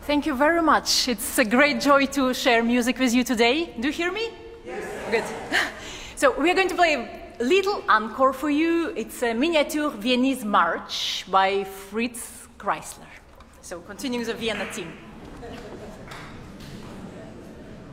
Thank you very much. It's a great joy to share music with you today. Do you hear me? Yes. Good. So we're going to play a little encore for you. It's a miniature Viennese march by Fritz Kreisler. So continuing the Vienna theme.